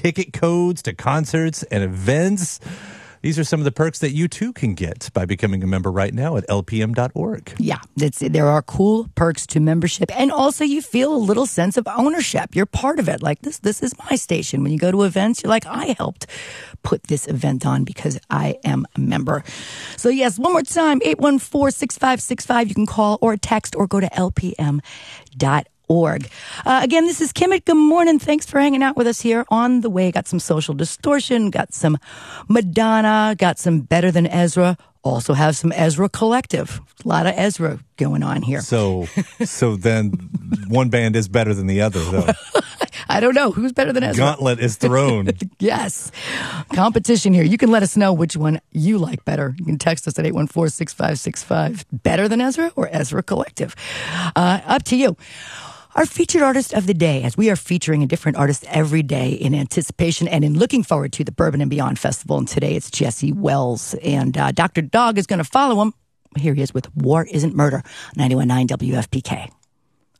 ticket codes to concerts and events. These are some of the perks that you too can get by becoming a member right now at lpm.org. Yeah, there are cool perks to membership. And also you feel a little sense of ownership. You're part of it. Like this is my station. When you go to events, you're like, I helped put this event on because I am a member. So yes, one more time, 814-6565. You can call or text or go to lpm.org. Again, this is Kimmett. Good morning. Thanks for hanging out with us here on the way. Got some Social Distortion, got some Madonna, got some Better Than Ezra. Also have some Ezra Collective. A lot of Ezra going on here. So then one band is better than the other, though. I don't know. Who's better than Ezra? Gauntlet is thrown. Yes. Competition here. You can let us know which one you like better. You can text us at 814-6565. Better Than Ezra or Ezra Collective? Up to you. Our featured artist of the day, as we are featuring a different artist every day in anticipation and in looking forward to the Bourbon and Beyond Festival. And today it's Jesse Wells. And Dr. Dog is going to follow him. Here he is with War Isn't Murder, 91.9 WFPK.